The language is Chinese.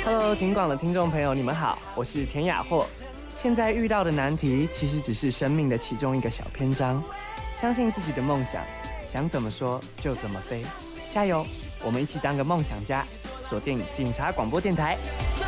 Hello， 警广的听众朋友，你们好，我是田雅霍。现在遇到的难题，其实只是生命的其中一个小篇章。相信自己的梦想，想怎么说就怎么飞，加油！我们一起当个梦想家，锁定警察广播电台。